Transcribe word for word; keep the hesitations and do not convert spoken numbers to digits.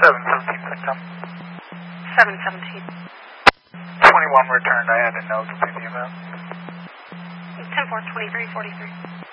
seven seventeen victim. seven seventeen. twenty-one returned. I had a note to leave you about. ten four, twenty-three forty-three.